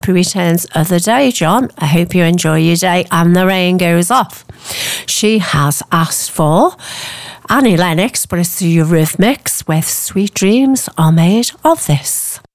returns of the day, John. I hope you enjoy your day and the rain goes off. She has asked for Annie Lennox, but it's the Eurythmics with Sweet Dreams Are Made of This.